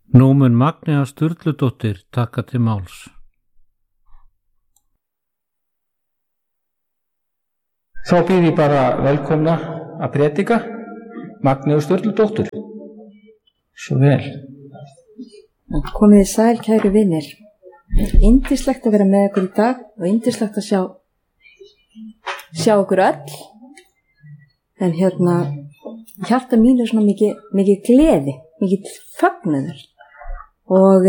Nú mun Magnea Sturludóttir taka til máls. Þá býð ég bara velkomna að predika Magneu Sturludóttur. Svo vel. Komið þið sæl, kæru vinir. Yndislegt að vera með ykkur í dag og yndislegt að sjá okkur öll. En hjarta mín er svona mikið gleði, mikið fögnuður. Og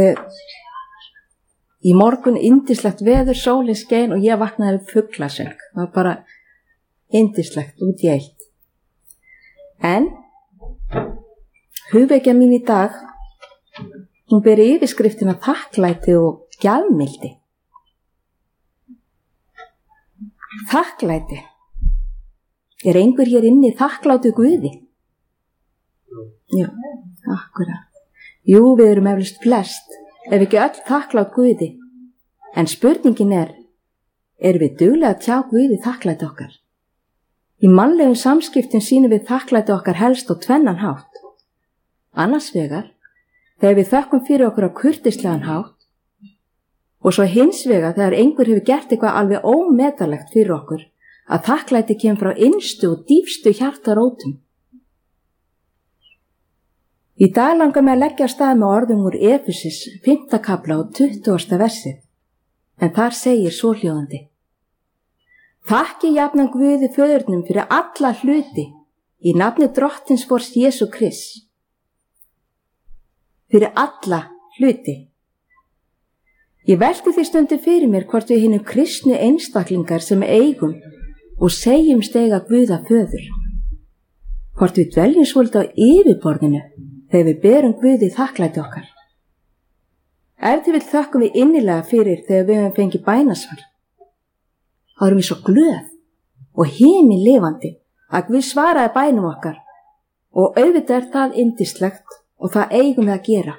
í morgun yndislegt veður, sólin skein og ég vaknaði fuglasöng. Það var bara yndislegt út í eitt. En hugvekja mín í dag, hún ber yfirskriftina þakklæti og gjafmildi. Þakklæti. Er einhver hér inni þakklátur Guði? Já, akkurat. Jú, við erum eflaust flest, ef ekki öll þakklátt Guði. En spurningin erum við duglega að tjá Guði þakklæti okkar? Í mannlegum samskiptum sýnum við þakklæti okkar helst á tvennan hátt. Annars vegar, þegar við þökkum fyrir okkur á kurteislegan hátt, og svo hins vegar þegar einhver hefur gert eitthvað alveg ómetanlegt fyrir okkur, að þakklæti kemur frá innstu og dýpstu hjartarótum. Í dag langar mig að leggja af stað með orðum úr Efesis 5. kafla og 20. versið, en þar segir svohljóðandi: Þakki jafnan Guði föðurnum fyrir alla hluti í nafni Drottins vors Jesú Krists. Fyrir alla hluti. Ég velti því stundum fyrir mér hvort við hinum kristnu einstaklingar sem eigum og segjum eiga Guða föður. Hvort við dveljum svolítið á yfirborðinu þegar við berum Guði þakklæti okkar. Ef til vill þökkum við innilega fyrir þegar við höfum fengið bænasvar. Þá erum við svo glöð og himinlifandi að Guð svaraði bænum okkar og auðvitað það yndislegt og það eigum við að gera.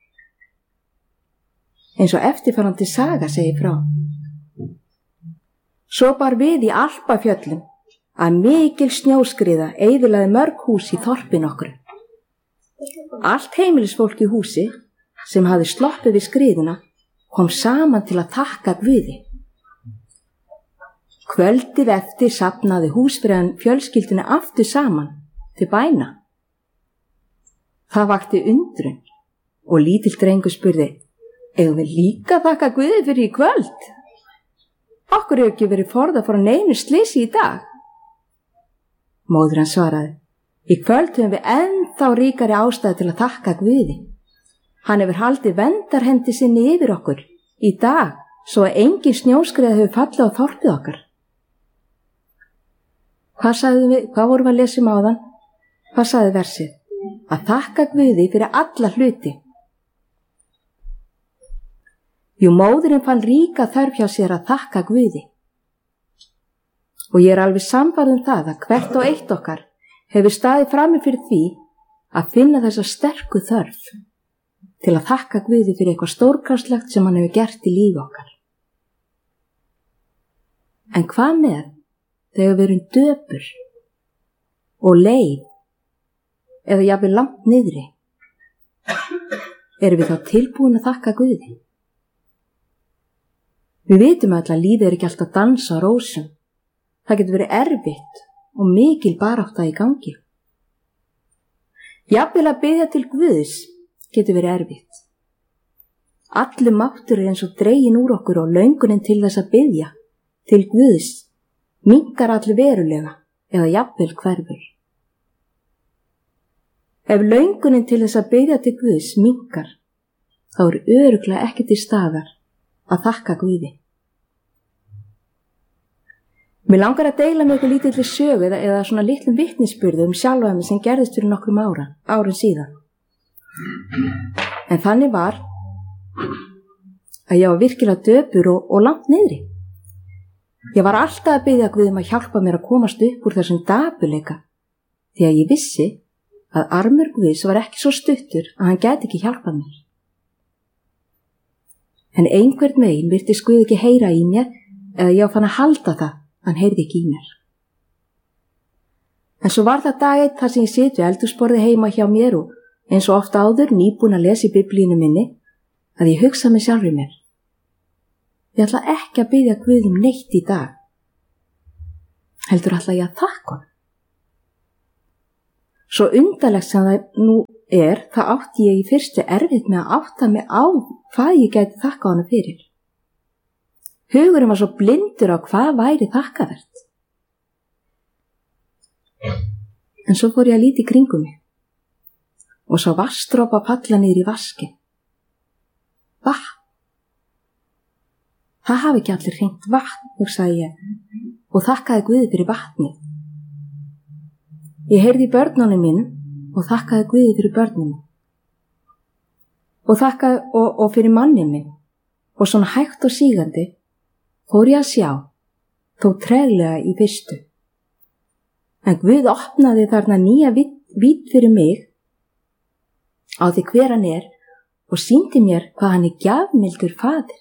Eins og eftirfarandi saga segir frá. Svo bar við í Alpafjöllum að mikil snjóskriða eyðilagði mörg hús í þorpin okkur. Allt heimilisfólk í húsi sem hafði sloppið við skriðuna kom saman til að þakka Guði. Kvöldið eftir safnaði húsfreyjan fjölskyldunni aftur saman til bæna. Það vakti undrun og lítill drengur spurði: Eigum við líka að þakka Guði fyrir í kvöld? Okkur hefur ekki verið forðað frá neinu slysi í dag. Móðir hans svaraði: Í kvöld höfum við ennþá ríkari ástæðu til að þakka Guði. Hann hefur haldið verndarhendi sinni yfir okkur í dag svo að engin snjóskriða hefur fallið á þorpið okkar. Hvað vorum við að lesa áðan? Hvað sagði versið? Að þakka Guði fyrir alla hluti. Jú, móðirinn fann ríka þörf hjá sér að þakka Guði. Og ég alveg sannfærð það að hvert og eitt okkar hefur staðið frammi fyrir því að finna þessa sterku þörf til að þakka Guði fyrir eitthvað stórkastlegt sem hann hefur gert í lífi okkar. En hvað með þegar við erum döpur og leið eða jafnvel langt niðri? Erum við þá tilbúin að þakka Guði? Við vitum öll að lífið ekki alltaf dansa á rósum. Það getur verið erfitt og mikil barátta í gangi. Jafnvel að biðja til Guðs getur verið erfitt. Allur máttur eins og dregin úr okkur og löngunin til þess að biðja til Guðs minnkar allir verulega eða jafnvel hverfur. Ef löngunin til þess að biðja til Guðs minnkar, þá örugglega ekki til staðar að þakka Guði. Mér langar að deila með ykkur lítilli sögu eða svona litlum vitnisburði sjálfa mig sem gerðist fyrir nokkrum árum síðan. En þannig var að ég var virkilega döpur og langt niðri. Ég var alltaf að biðja Guð að hjálpa mér að komast upp úr þessum dapurleika því að ég vissi að armur Guðs var ekki svo stuttur að hann gæti ekki hjálpað mér. En einhvern veginn virtist Guð ekki heyra í mér eða ég fann að halda það. Hann heyrði ekki í mér. En svo var það dag einn þar sem ég sit við eldhúsborðið heima hjá mér og eins og oft áður nýbúin að lesa í biblíinu minni, að ég hugsa mig sjálfri mér. Ég ætla ekki að biðja Guð neitt í dag. Heldur ætla ég að þakka honum. Svo undarlegt sem það nú það átti ég í fyrstu erfitt með að átta mig á hvað ég gæti þakka honum fyrir. Hugurinn var svo blindur á hvað væri þakkavert. En svo fór ég að líta í kringum mig og sá vatnsdropa falla niður í vaskinn. Vatn. Það hafi ekki allir hreint vatn, hugsaði ég, og þakkaði Guði fyrir vatnið. Ég heyrði í börnunum mínum og þakkaði Guði fyrir börnunum. Og þakkaði og fyrir manninn minn, og svona hægt og sígandi fór ég að sjá, þó treglega í fyrstu. En Guð opnaði þarna nýja vídd fyrir mig á því hver hann og sýndi mér hvað hann gjafmildur faðir.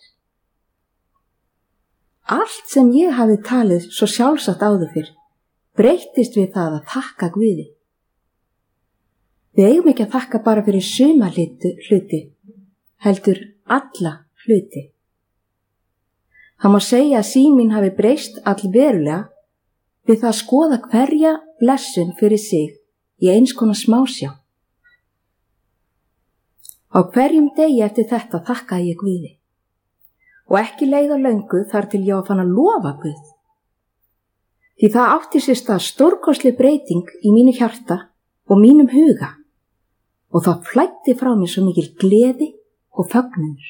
Allt sem ég hafði talið svo sjálfsagt áður fyrr breyttist við það að þakka Guði. Við eigum ekki að þakka bara fyrir suma hluti, heldur alla hluti. Það má segja að sýn mín hafi breyst allverulega við það að skoða hverja blessun fyrir sig í eins konar smásjá. Á hverjum degi eftir þetta þakkaði ég Guði. Og ekki leið á löngu þar til ég var fann að lofa Guð. Því það átti sér stað stórkostleg breyting í mínu hjarta og mínum huga og það flæddi frá mér svo mikil gleði og fögnuður.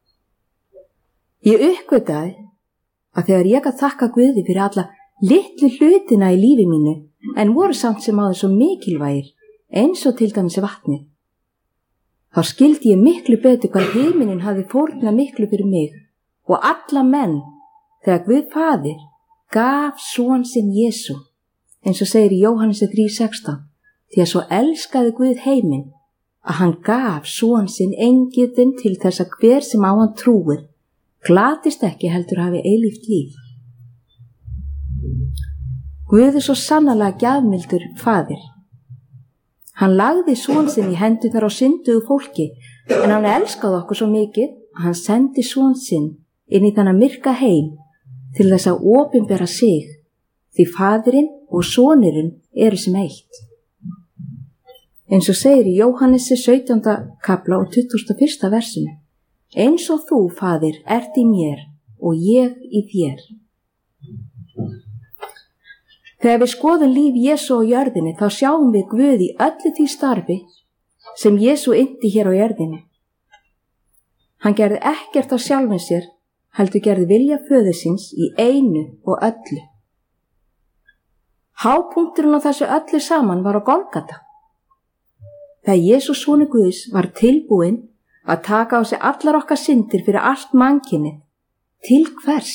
Ég uppgötaði að þegar ég gat þakka Guði fyrir alla litlu hlutina í lífi mínu en voru samt sem áður svo mikilvægir eins og til dæmis vatnið, þá skildi ég miklu betur hvað himinin hafði fórnað miklu fyrir mig og alla menn þegar Guð faðir gaf son sinn Jesú, eins og segir í Jóhannesi 3:16, því að svo elskaði Guð heiminn að hann gaf son sinn engirðinn til þess að hver sem á hann trúir glatist ekki heldur hafi eilíft líf. Guð svo sannarlega gjafmildur faðir. Hann lagði son sinn í hendurnar á syndugu fólki en hann elskaði okkur svo mikið að hann sendi son sinn inn í þennan myrka heim til þess að opinbera sig, því faðirinn og sonurinn eru sem eitt. Eins og segir í Jóhannesi 17. kapla og 21. versinu, eins og þú, faðir, ert í mér og ég í þér. Þegar við skoðum líf Jesú á jörðinni, þá sjáum við Guð í öllu því starfi sem Jesú innti hér á jörðinni. Hann gerði ekkert á sjálfum sér, heldur gerði vilja föður síns í einu og öllu. Hápunkturinn á þessu öllu saman var á Golgata. Þegar Jesús sonur Guðs var tilbúinn að taka á sig allar okkar syndir fyrir allt mannkynið, til hvers?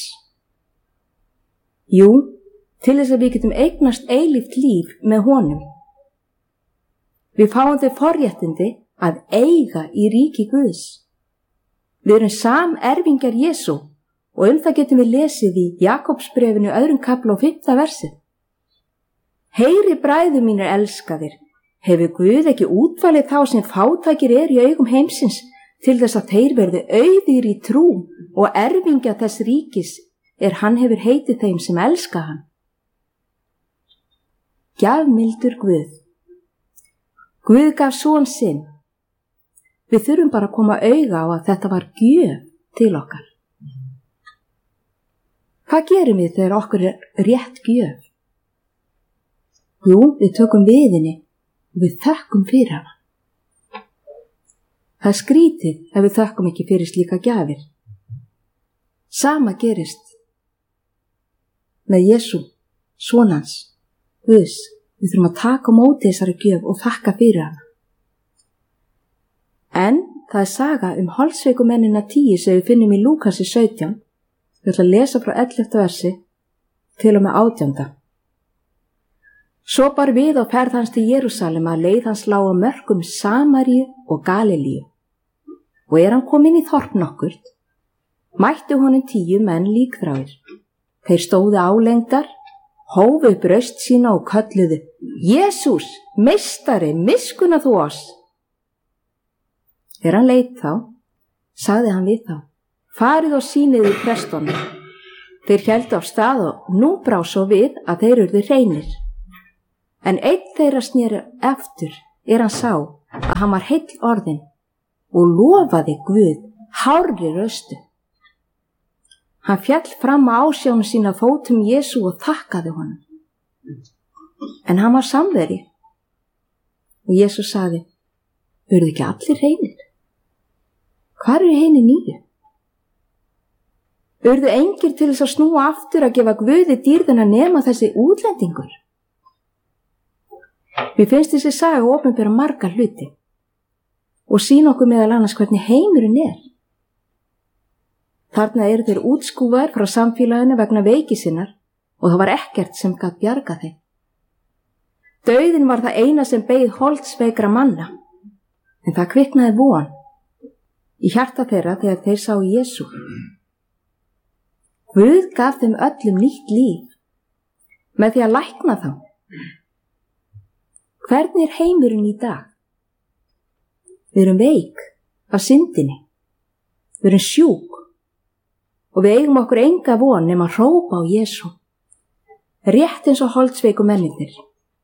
Jú, til þess að við getum eignast eilíft líf með honum. Við fáum þau forréttindi að eiga í ríki Guðs. Við erum samerfingjar Jesú og það getum við lesið í Jakobsbréfinu 2. kapla og 5. versið. Heyri bræður mínir elskaðir, hefur Guð ekki útvalið þá sem fátækir í augum heimsins til þess að þeir verði auðir í trú og erfingja þess ríkis hann hefur heitið þeim sem elska hann. Gjafmildur Guð. Guð gaf son sinn. Við þurfum bara að koma auga á að þetta var gjöf til okkar. Hvað gerum við þegar okkur rétt gjöf? Jú, við tökum við henni og við þökkum fyrir hana. Það skrítið ef við þökkum ekki fyrir slíka gjafir. Sama gerist með Jesú, sonans, Guðs. Við þurfum að taka á móti þessari gjöf og þakka fyrir hana. En það saga holdsveikumennina 10 sem við finnum í Lúkasi 17. Við ætlum að lesa frá 11. versi til og með 18. Svo bar við á ferð hans til Jerúsalem að leið hans lá á mörkum Samaríu og Galilíu. Og hann kom inn í þorp nokkurt, mættu honum 10 menn líkþráir. Þeir stóðu álengdar, hófu upp raust sína og kölluðu: Jesús, meistari, miskunna þú oss. Þegar hann leit þá, sagði hann við þá: farið og sýnið í prestunum. Þeir héldu af stað og nú brá svo við að þeir urðu hreinir. En einn þeirra sneri eftir hann sá að hann var heill orðinn og lofaði Guð hárri röstu. Hann féll fram á ásjónu sína fótum Jesú og þakkaði honum. En hann var samveri. Og Jesú sagði: urðu ekki allir hreinir? Hvar eru hinir 9? Urðu engir til þess að snúa aftur að gefa Guði dýrðina nema þessi útlendingur? Mér finnst þessi saga opinbera marga hluti og sýna okkur meðal annars hvernig heimurinn er. Þarna eru þeir útskúfaðir frá samfélaginu vegna veiki sinnar og það var ekkert sem gat bjargað þeim. Dauðinn var það eina sem beið holdsveikra manna, en það kviknaði von í hjarta þeirra þegar þeir sá Jesú. Guð gaf þeim öllum nýtt líf með því að lækna þá. Hvernig er heimurinn í dag? Við erum veik af syndinni. Við erum sjúk og við eigum okkur enga von nema að hrópa á Jesú, rétt eins og holdsveiku mennirnir.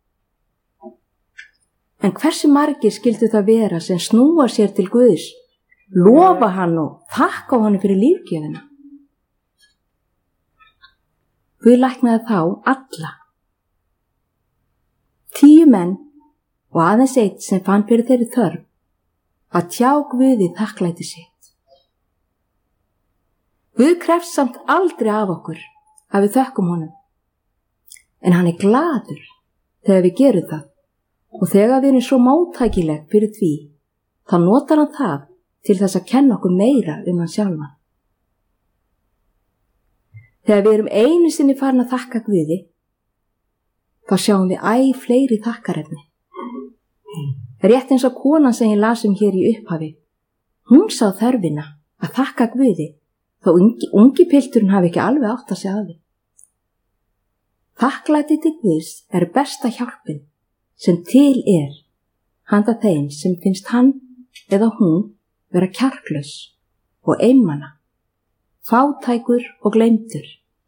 En hversu margir skyldu það vera sem snúa sér til Guðs, lofa hann og þakka honum fyrir lífgjöfina? Guð læknaði þá alla. 10 menn og aðeins eitt sem fann fyrir þeirri þörf að tjá Guði þakklæti sitt. Guð krefst samt aldrei af okkur að við þökkum honum, en hann er gladur þegar við gerum það og þegar við erum svo móttækileg fyrir því, þá notar hann það til þess að kenna okkur meira hann sjálfan. Þegar við erum einu sinni farin að þakka Guði, þá sjáum við æ fleiri þakkarefni. Rétt eins og konan sem ég las hér í upphafi, hún sá þörfina að þakka Guði þó ungi pilturinn hafi ekki alveg átt að segja að því. Þakklæti til Guðs er besta hjálpin sem til er handa þeim sem finnst hann eða hún vera kjarklaus og einmana, fátækur og gleymdur.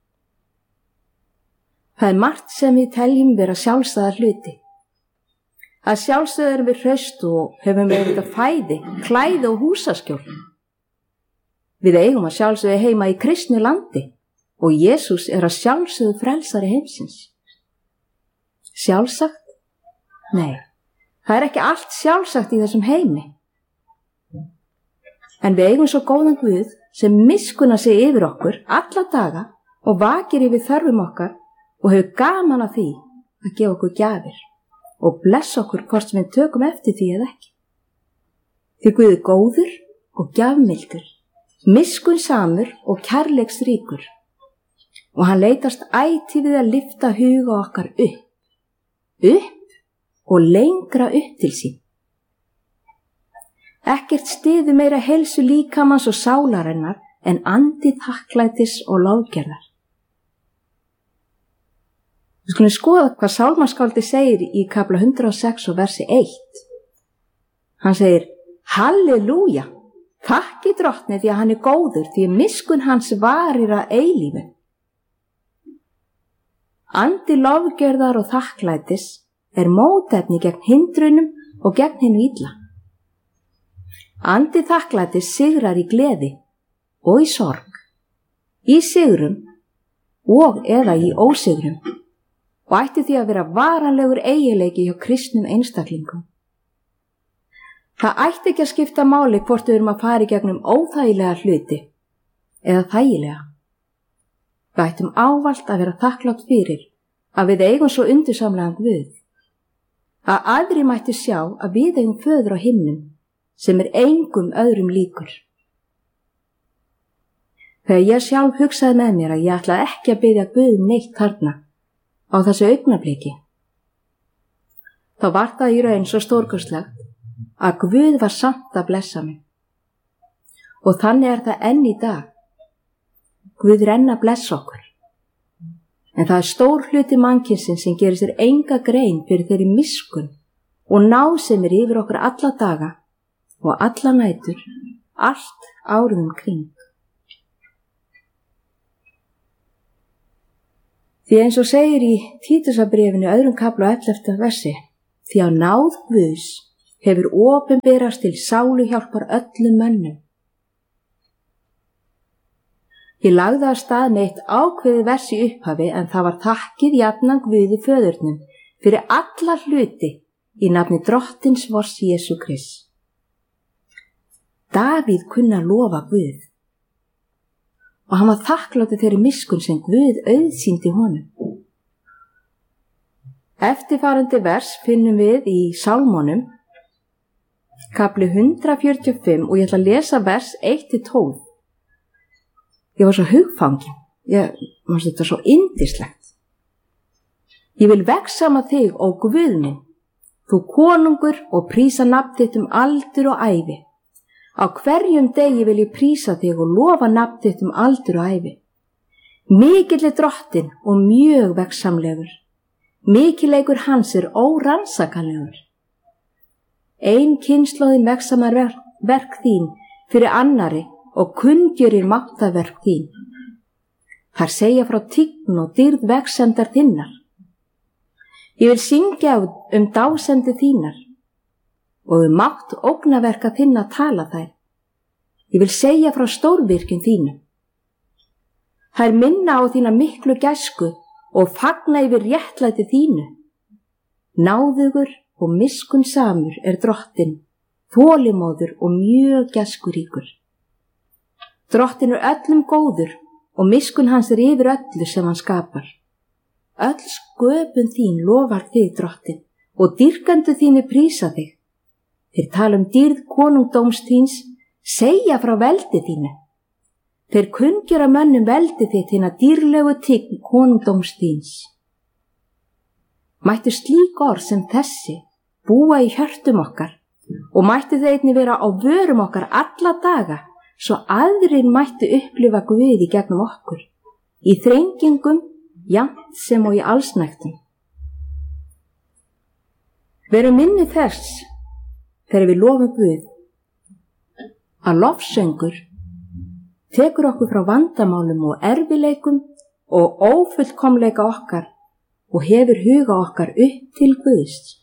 Það er margt sem við teljum vera sjálfstæðar hluti. Að sjálfsögðu erum við hraust og hefum verið að fæði, klæði og húsaskjól. Við eigum að sjálfsögðu heima í kristnu landi og Jesús er að sjálfsögðu frelsari heimsins. Sjálfsagt? Nei, það er ekki allt sjálfsagt í þessum heimi. En við eigum svo góðan Guð sem miskunnar sig yfir okkur alla daga og vakir yfir þörfum okkar og hefur gaman af því að gefa okkur gjafir og blessa okkur hvort sem við tökum eftir því eða ekki. Því Guð er góður og gjafmildur, miskunnsamur og kærleiksríkur og hann leitast ætíð við að lyfta huga okkar upp og lengra upp til sín. Ekkert styður meira heilsu líkamans og sálarinnar en andi þakklætis og lofgerðar. Við skulum skoða hvað sálmaskáldi segir í kafla 106 og versi 1. Hann segir: Halleluja, þakki drottni því að hann er góður, því að miskunn hans varir að eilífu. Andi lofgerðar og þakklætis er mótefni gegn hindrunum og gegn hinu illa. Andi þakklætis sigrar í gleði og í sorg, í sigrum og eða í ósigrum og ætti því að vera varanlegur eiginleiki hjá kristnum einstaklingum. Það ætti ekki að skipta máli hvort við erum að fara í gegnum óþægilega hluti eða þægilega. Við ættum ávallt að vera þakklátt fyrir að við eigum svo undursamlegan Guð, að aðri mætti sjá að við eigum föður á himnum sem er engum öðrum líkur. Þegar ég sjálf hugsaði með mér að ég ætlaði ekki að biðja Guð neitt þarna á þessu augnabliki, þá var það í raun svo stórkostlegt að Guð var samt að blessa mig. Og þannig er það enn í dag. Guð er enn að blessa okkur. En það er stór hluti mannkynsins sem gerir sér enga grein fyrir þeirri miskunn og násemi yfir okkur alla daga og alla nætur, allt árið kring. Því eins og segir í Títusarbréfinu 2. kafla 11. versi, því að náð Guðs hefur opinberast til sáluhjálpar öllum mönnum. Ég lagði af stað með eitt ákveðið vers í upphafi en það var þakkið jafnan Guði föðurnum fyrir alla hluti í nafni drottins vors Jesú Krist. Davíð kunni að lofa Guð og hann var þakklátur þeirri miskunn sem Guð auðsýndi honum. Eftirfarandi vers finnum við í Sálmonum, kafli 145 og ég ætla að lesa vers 1-12. Ég var svo hugfangin, þetta er svo yndislegt. Ég vil vegsama þig, ó Guð minn, þú konungur og prísa nafn þitt aldur og ævi. Á hverjum degi vil ég prísa þig og lofa nafn þitt aldur og ævi. Mikill er drottin og mjög vegsamlegur. Mikileikur hans er órannsakalegur. Ein kynslóðin vegsamar verk þín fyrir annari og kunngjörðir máttaverk þín. Þar segja frá tign og dýrð vegsemdar þinnar. Ég vil syngja dásemdi þínar og mátt ógnaverka þinna tala þær. Ég vil segja frá stórvirkjum þínum. Þær minna á þína miklu gæsku og fagna yfir réttlæti þínu. Náðugur og miskunnsamur er drottin, þolimóður og mjög gæskuríkur. Drottin er öllum góður og miskunn hans er yfir öllu sem hann skapar. Öll sköpun þín lofar þig, drottin, og dýrkendur þínu prísa þig. Þeir tala dýrð konungdóms þíns, segja frá veldi þínu. Þeir kunngjöra mönnum veldi þitt hina dýrlegu tign konungdóms þíns. Mættu slík orð sem þessi búa í hjörtum okkar og mættu þau einnig vera á vörum okkar alla daga, svo aðrir mættu upplifa Guð í gegnum okkur, í þrengingum, jafnt sem og í allsnægtum. Verum minni þess, þegar við lofum Guð, að lofsöngur tekur okkur frá vandamálum og erfileikum og ófullkomleika okkar og hefur huga okkar upp til Guðs.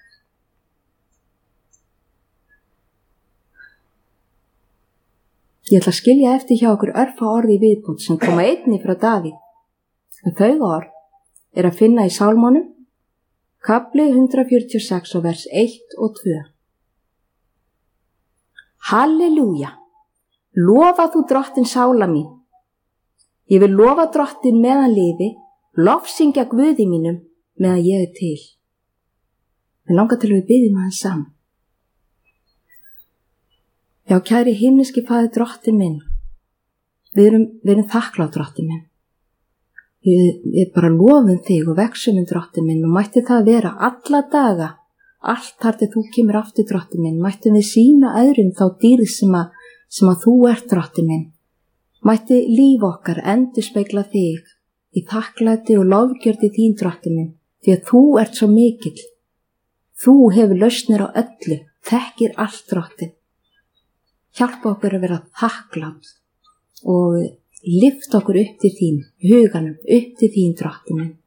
Ég ætla að skilja eftir hjá okkur örfá orði í viðbót sem koma einnig frá Davíð. En þau orð er að finna í Sálmonum, kafli 146 og vers 1 og 2. Halleluja, lofa þú drottin sála mín. Ég vil lofa drottin meðan lifi, lofsyngja Guði mínum meðan ég er til. Við langar til að við biðjum aðeins saman. Já, kæri himneski faðir drottin minn, við erum þakklátt drottin minn. Við bara lofum þig og vegsum drottin minn og mætti það vera alla daga, allt þar til þú kemur aftur drottin minn, mættum við sýna öðrum þá dýrð sem að þú ert drottin minn. Mætti líf okkar endurspegla þig í þakklæti og lofgjörði þín drottin minn, því að þú ert svo mikill. Þú hefur lausnir á öllu, þekkir allt drottin. Hjálpa okkur að vera þakklátt og lyfta okkur upp til þín, huganum upp til þín drottin minn.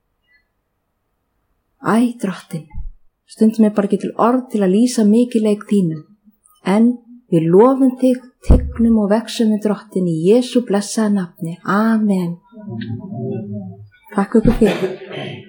Æ, drottin, stundum er bara ekki til orð til að lýsa mikileik þínum, en við lofum þig, tignum og vegsum við drottin í Jesú blessaða nafni. Amen. Takk ykkur fyrir.